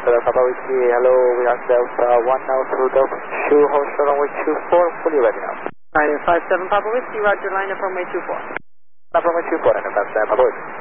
57 Papa Whiskey, hello, we are Delta 1 now through Delta 2, hold short runway 24, fully ready now. 957 Papa Whiskey, roger, line up runway 24. Up runway 24, and that's Papa Whiskey.